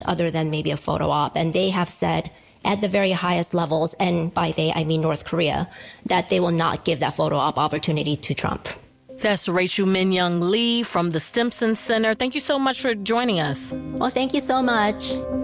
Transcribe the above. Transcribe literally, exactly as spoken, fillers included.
other than maybe a photo op. And they have said at the very highest levels, and by they, I mean North Korea, that they will not give that photo op opportunity to Trump. That's Rachel Min-Young Lee from the Stimson Center. Thank you so much for joining us. Well, thank you so much.